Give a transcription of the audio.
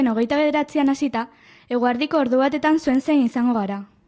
29an hasita, eguerdiko ordu batetan zuen zein izango gara.